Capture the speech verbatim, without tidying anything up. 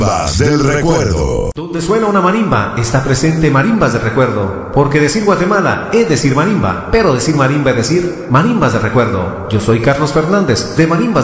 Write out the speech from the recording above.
Marimbas del recuerdo. Donde suena una marimba, está presente Marimbas del recuerdo. Porque decir Guatemala es decir marimba, pero decir marimba es decir marimbas del recuerdo. Yo soy Carlos Fernández de Marimbas